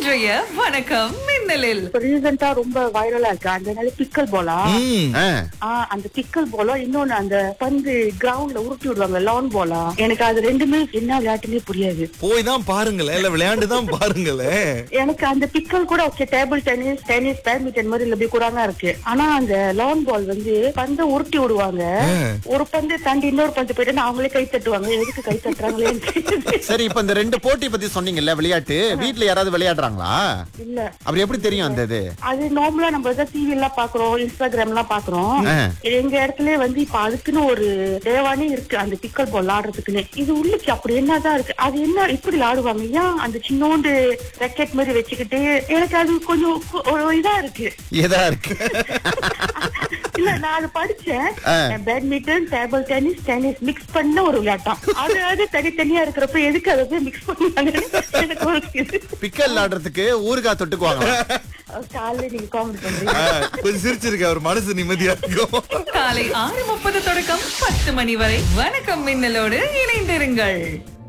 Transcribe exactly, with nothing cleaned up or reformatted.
இன்றைய வணக்கம் மின்னலில் ரீசெண்டா ரொம்ப வைரலா இருக்கு அந்த நேரம் பிக்கல் போலா ம், ஆ. அந்த பிக்கல் போலா இன்னொன்னு அந்த பந்து கிரவுண்ட்ல உருட்டி விடுவாங்க லான் போலா எனக்கு அது ரெண்டுமே என்ன விளையாட்டுன்னே புரியாது. போய் தான் பாருங்களேன், இல்ல விளையாண்டு தான் பாருங்களேன். எனக்கு அந்த பிக்கல் கூட okay, table tennis tennis badminton மாதிரி இல்ல கூடாங்க இருக்கு. ஆனா அந்த லான் பால் வந்து பந்தை உருட்டி விடுவாங்க. ஒரு பந்து தாண்டி இன்னொரு பந்து போயிட்டு அவங்களே கை தட்டுவாங்க. எதுக்கு கை தட்டுறாங்களே சரி, இப்ப இந்த ரெண்டு போட்டி பத்தி சொன்னீங்கல்ல, விளையாட்டு வீட்ல யாராவது விளையாடுறாங்களா? இல்ல. அப்படி எப்படி தெரியும் அந்த இது? அது நார்மலா நம்ம டிவி எல்லாம் பாக்குறோம், இன்ஸ்டாகிராம் எல்லாம் பாக்குறோம். எங்க இடத்துல வந்து இப்ப அதுக்குன்னு ஒரு தேவானே இருக்கு அந்த பிக்கல் பால் ஆடுறதுக்குன்னு. இது உள்ளுக்கு அப்படி என்னதான் இருக்கு, அது என்ன இப்படி ஆடுவாங்க? ஏன் அந்த சின்னோண்டு ராக்கெட் மாதிரி வச்சுக்கிட்டு எனக்கு அது கொஞ்சம் கு- ஒரு இதா இருக்கு. எதா இருக்கு? இல்ல நான் அது படிச்சேன். Badminton table tennis tennis mix பண்ண ஒரு விளையாட்டம். அது அது தனித்தனியா இருக்கிறப்ப எதுக்கு அதை மிக்ஸ் பண்ணுவாங்க எனக்கு ஒரு இது. பிக்கல் ஆடுறதுக்கு ஊறுகாய் தொட்டுக்குவாங்க. காலையில நீங்க காமெடி பண்றீங்க. ஆ, கொஞ்சம் சிரிச்சிருக்க, அவர் மனசு நிம்மதியா இருக்கும். காலை ஆறு முப்பது தொடக்கம் பத்து மணி வரை வணக்கம் மின்னலோடு இணைந்திருங்கள்.